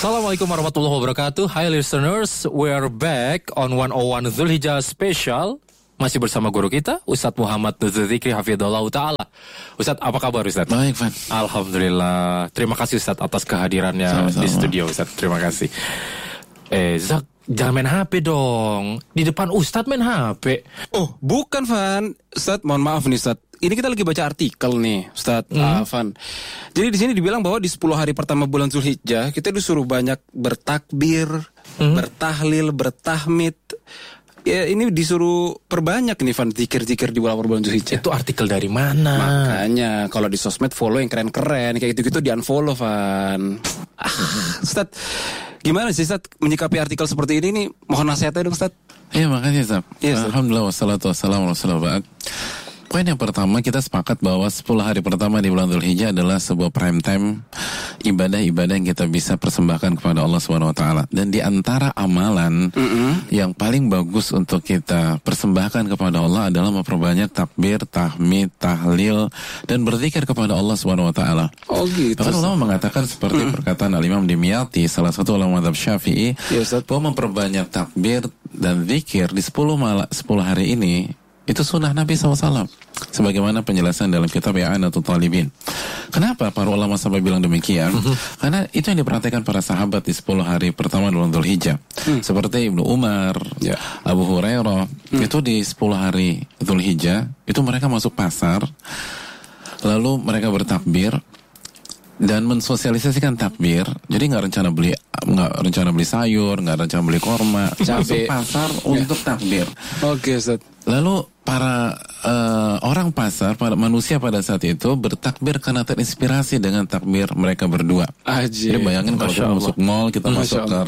Assalamualaikum warahmatullahi wabarakatuh. Hi listeners, we're back on 101 Dzulhijjah Special. Masih bersama guru kita, Ustadz Muhammad Nuzul Dzikri Hafidhullah Ta'ala. Ustadz, apa kabar Ustadz? Baik, Van. Alhamdulillah. Terima kasih Ustadz atas kehadirannya Sama-sama. Di studio Ustadz. Terima kasih. Zak, jangan main HP dong. Di depan Ustadz main HP. Oh, bukan Van. Ustadz, mohon maaf nih Ustadz. Ini kita lagi baca artikel nih, Ustadz Van. Jadi di sini dibilang bahwa di 10 hari pertama bulan Dzulhijjah kita disuruh banyak bertakbir, bertahlil, bertahmid. Ya ini disuruh perbanyak nih Van zikir-zikir di bulan Dzulhijjah. Itu artikel dari mana? Makanya kalau di sosmed follow yang keren-keren kayak gitu-gitu di unfollow Van. Ustadz, gimana sih Ustadz menyikapi artikel seperti ini nih? Mohon nasihatnya dong Ustadz. Iya makasih Ustadz. Iya, Alhamdulillah wassalatu wassalamu ala rasulillah. Poin yang pertama, kita sepakat bahwa 10 hari pertama di bulan Dzulhijjah adalah sebuah prime time ibadah-ibadah yang kita bisa persembahkan kepada Allah SWT. Dan di antara amalan yang paling bagus untuk kita persembahkan kepada Allah adalah memperbanyak takbir, tahmid, tahlil, dan berzikir kepada Allah SWT. Oh gitu. Bahkan ulama mengatakan seperti perkataan Al-Imam Dimyati, salah satu ulama mazhab Syafi'i, bahwa memperbanyak takbir dan zikir di 10 hari ini itu sunnah Nabi SAW, sebagaimana penjelasan dalam kitab I'anatul Talibin. Kenapa para ulama sampai bilang demikian? Karena itu yang diperhatikan para sahabat di 10 hari pertama bulan Dzulhijjah. Seperti Ibnu Umar, Abu Hurairah, itu di 10 hari Dzulhijjah itu mereka masuk pasar, lalu mereka bertakbir dan mensosialisasikan takbir. Jadi nggak rencana beli sayur, nggak rencana beli korma, masuk pasar untuk takbir. Oke, Ustaz. Lalu para orang pasar, para manusia pada saat itu bertakbir karena terinspirasi dengan takbir mereka berdua. Jadi bayangin kalau kita masuk mall, kita masuk ke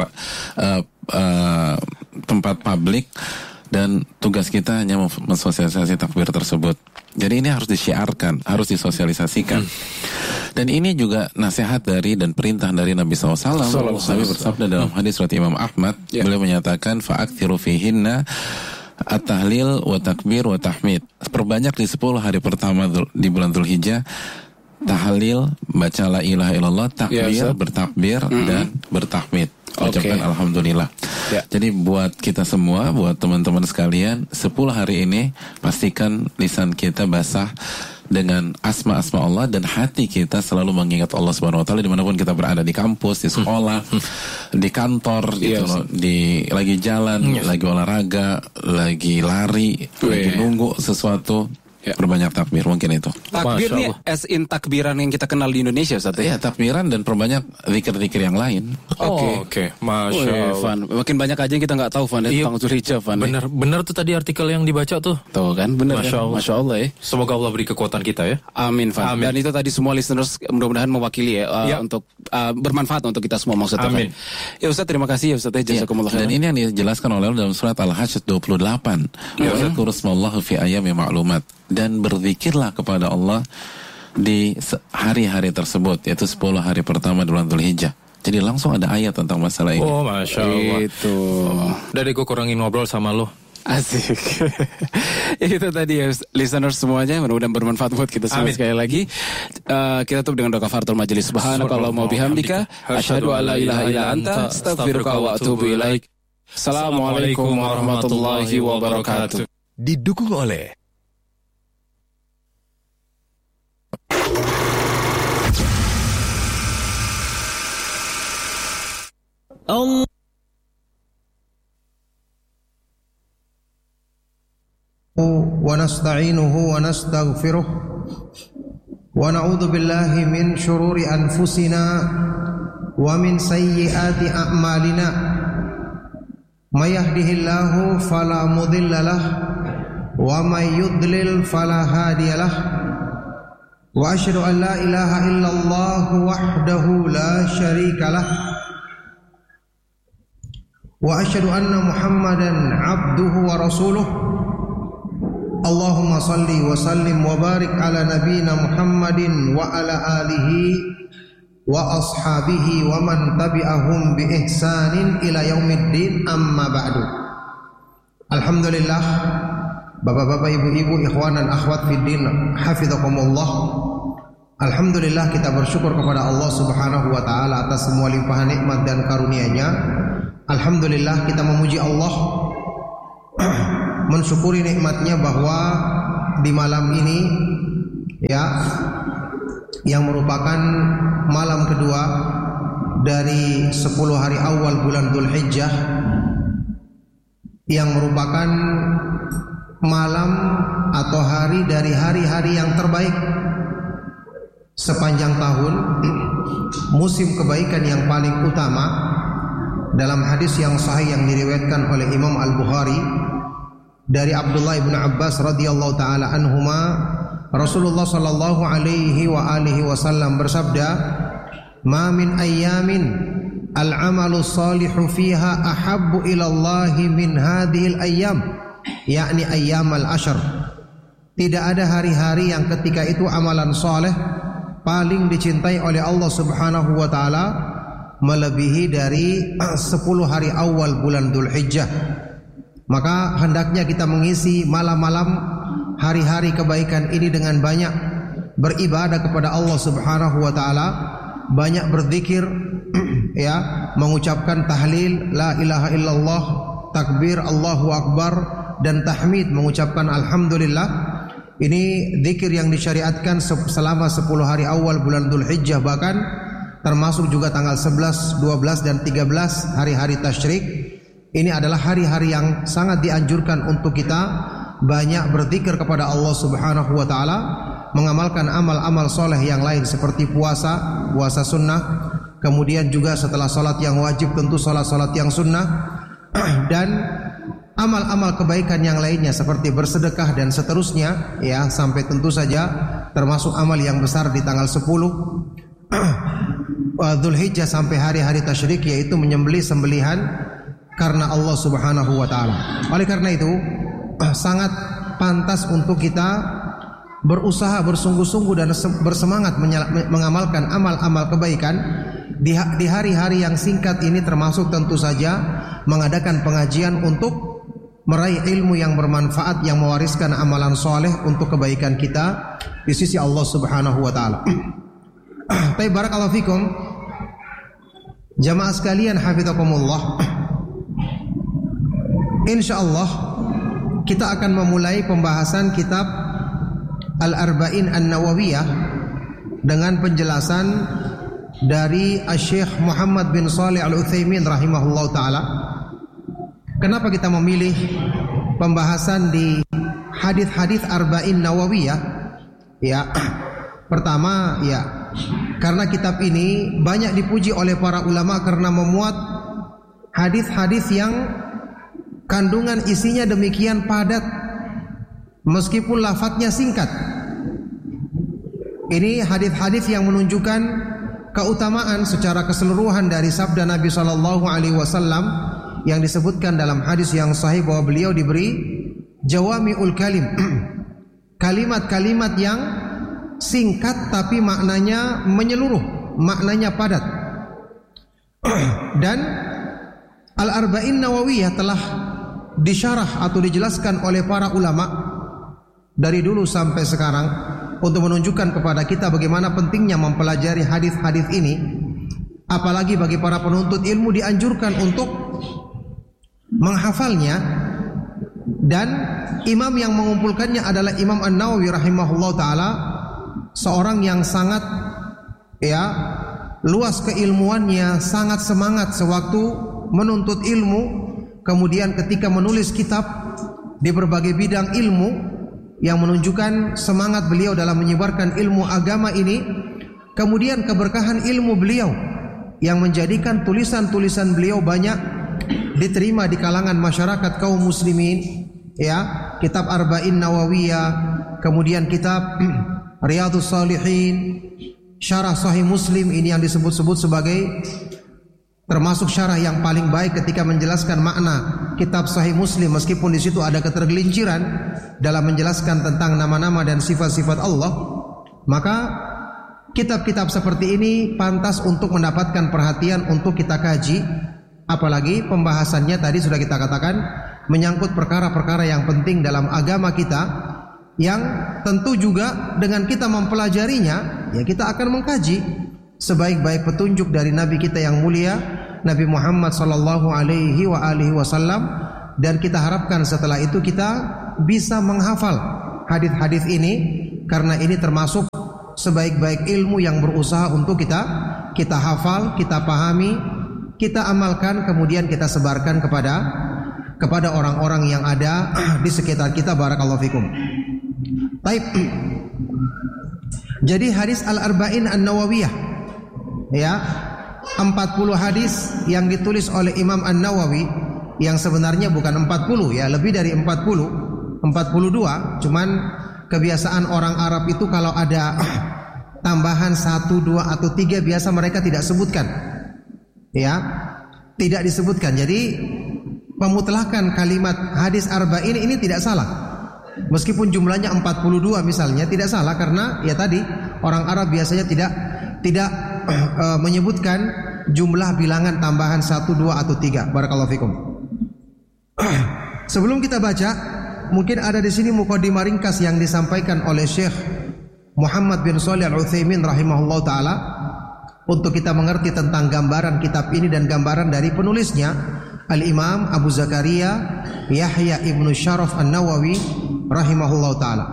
tempat publik, dan tugas kita hanya mensosialisasi takbir tersebut. Jadi ini harus disiarkan, harus disosialisasikan. Dan ini juga nasihat dari dan perintah dari Nabi SAW. Nabi bersabda dalam hadis riwayat Imam Ahmad, beliau menyatakan fa'aktsiru fihinna at-tahlil wa takbir wa tahmid. Perbanyak di 10 hari pertama di bulan Dzulhijjah tahlil, baca la ilaha illallah, takbir, bertakbir dan bertahmid. Ucapkan alhamdulillah. Jadi buat kita semua, buat teman-teman sekalian, 10 hari ini pastikan lisan kita basah dengan asma-asma Allah dan hati kita selalu mengingat Allah Subhanahu wa taala dimanapun kita berada, di kampus, di sekolah, di kantor, gitu loh, lagi jalan, lagi olahraga, lagi lari, lagi nunggu sesuatu. Perbanyak takbir, mungkin itu. Takbir nih as in takbiran yang kita kenal di Indonesia Ustaz. Iya, takbiran dan perbanyak zikir-zikir yang lain. Oke. Masya Allah. Makin banyak aja yang kita nggak tahu Van, tentang Dzulhijjah Van. Bener tuh tadi artikel yang dibaca tuh. Tuh kan, bener. Masya Allah ya. Semoga Allah beri kekuatan kita ya. Amin Van. Dan itu tadi semua listeners mudah-mudahan mewakili untuk bermanfaat untuk kita semua maksudnya. Amin. Ya Ustaz, terima kasih ya Ustaz. Jazakumullah khairan. Dan ini yang dijelaskan oleh Allah dalam surat Al-Hajj 28. Wa'dzkuru smallahi fi ayyamin ma'lumat. Dan berzikirlah kepada Allah di hari-hari tersebut, yaitu 10 hari pertama di bulan Dzulhijjah. Jadi langsung ada ayat tentang masalah ini. Oh, Masya Allah. Itu. Dari gue kurangin ngobrol sama lo. Asik. Itu tadi ya listeners semuanya, mudah-mudahan bermanfaat buat kita semua. Sekali lagi kita tutup dengan doa kafaratul majelis. Subhanakallahumma bihamdika asyhadu an la ilaha illa anta astaghfiruka wa atubu ilaik. Assalamualaikum warahmatullahi wabarakatuh. Didukung oleh ونستعينه ونستغفره ونعوذ بالله من شرور أنفسنا ومن سيئات أعمالنا من يهده الله فلا مضل له ومن يضلل فلا هادي له وأشهد أن لا إله إلا الله وحده لا شريك له وأشهد أن محمدا عبده ورسوله اللهم صل وسلم وبارك على نبينا محمد وعلى آله وأصحابه ومن تبعهم بإحسان إلى يوم الدين أما بعد. Alhamdulillah, bapak-bapak, ibu-ibu, ikhwan dan akhwat fiddin, hafizakumullah. Alhamdulillah, kita bersyukur kepada Allah Subhanahu wa taala atas semua limpahan nikmat dan karunia-Nya. Alhamdulillah, kita memuji Allah, mensyukuri nikmatnya bahwa di malam ini yang merupakan malam kedua dari 10 hari awal bulan Dzulhijjah, yang merupakan malam atau hari dari hari-hari yang terbaik sepanjang tahun, musim kebaikan yang paling utama. Dalam hadis yang sahih yang diriwayatkan oleh Imam Al-Bukhari dari Abdullah bin Abbas radhiyallahu taala anhuma, Rasulullah sallallahu alaihi wa alihi wasallam bersabda, "Ma min ayyamin al-amalu salihu fiha ahabbu ila Allah min hadhil ayyam," yakni ayyamal ashr. Tidak ada hari-hari yang ketika itu amalan soleh paling dicintai oleh Allah Subhanahu wa taala melebihi dari 10 hari awal bulan Dzulhijjah. Maka hendaknya kita mengisi malam-malam hari-hari kebaikan ini dengan banyak beribadah kepada Allah Subhanahu wa taala, banyak berzikir mengucapkan tahlil la ilaha illallah, takbir Allahu akbar, dan tahmid, mengucapkan alhamdulillah. Ini zikir yang disyariatkan selama 10 hari awal bulan Dzulhijjah, bahkan termasuk juga tanggal 11, 12 dan 13 hari-hari tasyrik. Ini adalah hari-hari yang sangat dianjurkan untuk kita banyak berzikir kepada Allah Subhanahu wa taala, mengamalkan amal-amal soleh yang lain seperti puasa sunnah, kemudian juga setelah salat yang wajib tentu salat yang sunnah, dan amal-amal kebaikan yang lainnya seperti bersedekah dan seterusnya, sampai tentu saja termasuk amal yang besar di tanggal 10 Dzulhijjah sampai hari-hari tasyrik, yaitu menyembelih sembelihan karena Allah Subhanahu wa taala. Oleh karena itu sangat pantas untuk kita berusaha bersungguh-sungguh dan bersemangat mengamalkan amal-amal kebaikan di hari-hari yang singkat ini, termasuk tentu saja mengadakan pengajian untuk meraih ilmu yang bermanfaat, yang mewariskan amalan soleh untuk kebaikan kita di sisi Allah Subhanahu wa taala. Tapi barakallahu fikum, jamaah sekalian hafizakumullah, insyaallah kita akan memulai pembahasan kitab Al-Arba'in An-Nawawiyah dengan penjelasan dari Syekh Muhammad bin Shalih Al-Utsaimin rahimahullah taala. Kenapa kita memilih pembahasan di hadis-hadis Arba'in Nawawiyah? Pertama, karena kitab ini banyak dipuji oleh para ulama karena memuat hadis-hadis yang kandungan isinya demikian padat meskipun lafadznya singkat. Ini hadis-hadis yang menunjukkan keutamaan secara keseluruhan dari sabda Nabi sallallahu alaihi wasallam yang disebutkan dalam hadis yang sahih bahwa beliau diberi jawami'ul kalim, kalimat-kalimat yang singkat tapi maknanya menyeluruh, maknanya padat. Dan Al-Arba'in Nawawiyah telah disyarah atau dijelaskan oleh para ulama dari dulu sampai sekarang untuk menunjukkan kepada kita bagaimana pentingnya mempelajari hadis-hadis ini. Apalagi bagi para penuntut ilmu dianjurkan untuk menghafalnya, dan imam yang mengumpulkannya adalah Imam An-Nawawi rahimahullah taala, seorang yang sangat luas keilmuannya, sangat semangat sewaktu menuntut ilmu, kemudian ketika menulis kitab di berbagai bidang ilmu yang menunjukkan semangat beliau dalam menyebarkan ilmu agama ini, kemudian keberkahan ilmu beliau yang menjadikan tulisan-tulisan beliau banyak diterima di kalangan masyarakat kaum muslimin. Kitab Arba'in Nawawiyah, kemudian kitab Riyadhus Shalihin, syarah Sahih Muslim, ini yang disebut-sebut sebagai termasuk syarah yang paling baik ketika menjelaskan makna kitab Sahih Muslim, meskipun di situ ada ketergelinciran dalam menjelaskan tentang nama-nama dan sifat-sifat Allah. Maka kitab-kitab seperti ini pantas untuk mendapatkan perhatian untuk kita kaji, apalagi pembahasannya tadi sudah kita katakan menyangkut perkara-perkara yang penting dalam agama kita, yang tentu juga dengan kita mempelajarinya, ya kita akan mengkaji sebaik-baik petunjuk dari Nabi kita yang mulia, Nabi Muhammad sallallahu alaihi wasallam, dan kita harapkan setelah itu kita bisa menghafal hadis-hadis ini, karena ini termasuk sebaik-baik ilmu yang berusaha untuk kita hafal, kita pahami, kita amalkan, kemudian kita sebarkan kepada orang-orang yang ada di sekitar kita. Barakallahu fikum. Baik. Jadi hadis Al-Arba'in An-Nawawiyah, ya, 40 hadis yang ditulis oleh Imam An-Nawawi, yang sebenarnya bukan 40 ya, lebih dari 40, 42, cuman kebiasaan orang Arab itu kalau ada tambahan 1, 2 atau 3 biasa mereka tidak sebutkan. Ya, tidak disebutkan. Jadi pemutlakan kalimat hadis arba'in ini tidak salah. Meskipun jumlahnya 42 misalnya, tidak salah, karena ya tadi orang Arab biasanya tidak menyebutkan jumlah bilangan tambahan 1, 2 atau 3. Barakallahu fikum. Sebelum kita baca, mungkin ada di sini mukadimah ringkas yang disampaikan oleh Syekh Muhammad bin Shalih Al-Utsaimin rahimahullah taala untuk kita mengerti tentang gambaran kitab ini dan gambaran dari penulisnya, Al-Imam Abu Zakaria Yahya Ibnu Syaraf An-Nawawi rahimahullah taala.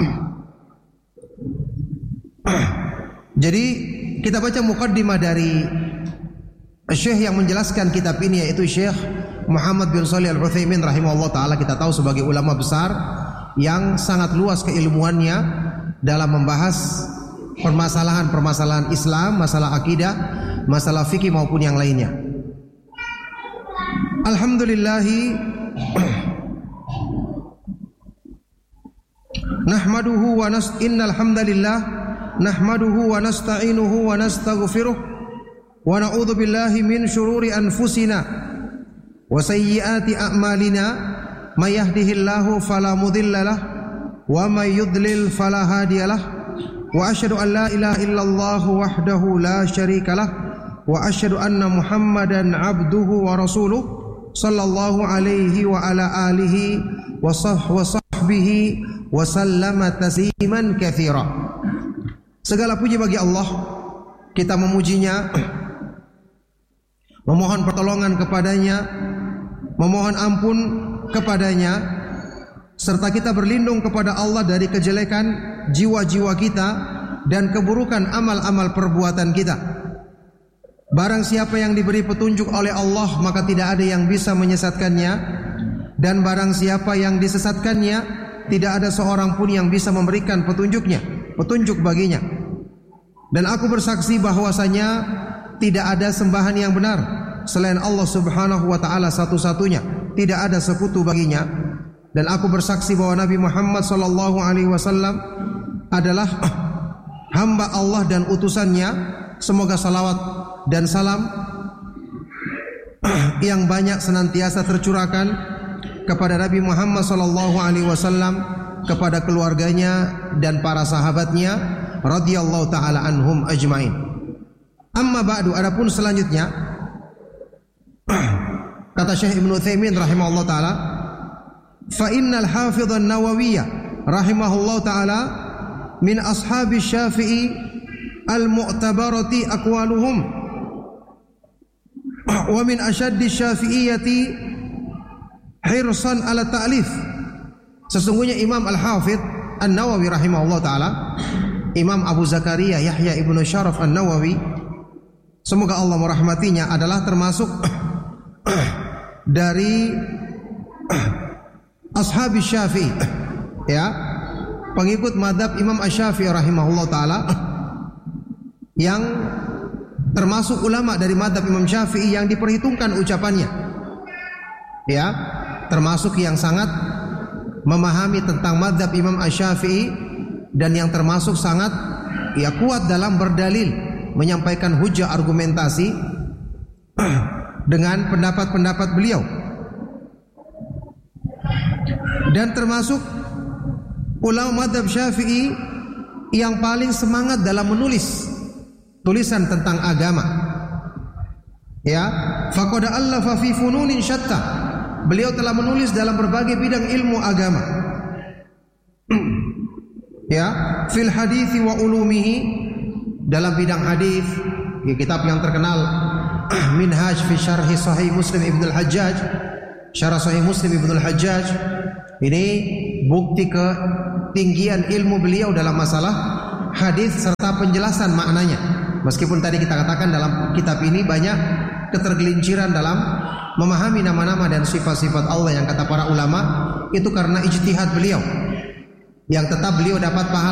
Jadi kita baca mukaddimah dari Syekh yang menjelaskan kitab ini, yaitu Syekh Muhammad bin Shalih Al-Utsaimin rahimahullah taala. Kita tahu sebagai ulama besar yang sangat luas keilmuannya dalam membahas permasalahan-permasalahan Islam, masalah akidah, masalah fikih maupun yang lainnya. Alhamdulillahi nahmaduhu wa innal hamdalillah nahmaduhu wa nasta'inuhu wa nastaghfiruh wa na'udzu billahi min shururi anfusina wa sayyiati a'malina may yahdihillahu fala mudilla lahu wa may yudlil fala hadiyalah. Wa asyhadu an la ilaha illallah wahdahu la syarika lah, wa asyhadu anna Muhammadan abduhu wa rasuluh sallallahu alaihi wa ala alihi wa sahbihi wa sallama tasliman katsira. Segala puji bagi Allah, kita memujinya, memohon pertolongan kepadanya, memohon ampun kepadanya, serta kita berlindung kepada Allah dari kejelekan jiwa-jiwa kita dan keburukan amal-amal perbuatan kita. Barang siapa yang diberi petunjuk oleh Allah, maka tidak ada yang bisa menyesatkannya, dan barang siapa yang disesatkannya, tidak ada seorang pun yang bisa memberikan petunjuk baginya. Dan aku bersaksi bahwasanya tidak ada sembahan yang benar selain Allah Subhanahu wa taala satu-satunya, tidak ada sekutu baginya. Dan aku bersaksi bahwa Nabi Muhammad sallallahu alaihi wasallam adalah hamba Allah dan utusannya. Semoga salawat dan salam yang banyak senantiasa tercurahkan kepada Nabi Muhammad sallallahu alaihi wasallam, kepada keluarganya dan para sahabatnya radhiyallahu taala anhum ajmain. Amma ba'du, adapun selanjutnya kata Syekh Ibnu Utsaimin rahimahullah taala, fa innal hafidh an-Nawawiyya rahimahullah taala min ashabi Syafi'i al-mu'tabarati aqwaluhum wa min ashaddi Syafi'iyyati hirsan ala ta'lif. Sesungguhnya Imam Al-Hafidh An-Nawawi rahimahullah taala, Imam Abu Zakaria Yahya Ibnu Syaraf An-Nawawi, semoga Allah merahmatinya, adalah termasuk dari ashabi Syafi'i, ya, pengikut madhab Imam Asy-Syafi'i rahimahullah taala, yang termasuk ulama dari madhab Imam Syafi'i yang diperhitungkan ucapannya, ya, termasuk yang sangat memahami tentang madhab Imam Asy-Syafi'i, dan yang termasuk sangat ya kuat dalam berdalil, menyampaikan hujah argumentasi dengan pendapat-pendapat beliau. Dan termasuk ulama madhab Syafi'i yang paling semangat dalam menulis tulisan tentang agama. Ya, faqad allafa fi fununin syatta. Beliau telah menulis dalam berbagai bidang ilmu agama. Ya, fil hadithi wa ulumihi, dalam bidang hadis, di kitab yang terkenal Minhaj fi Syarhi Sahih Muslim Ibnu Al-Hajjaj, Syarah Sahih Muslim Ibnu Al-Hajjaj. Ini bukti ketinggian ilmu beliau dalam masalah hadis serta penjelasan maknanya. Meskipun tadi kita katakan dalam kitab ini banyak ketergelinciran dalam memahami nama-nama dan sifat-sifat Allah yang kata para ulama itu karena ijtihad beliau, yang tetap beliau dapat pahala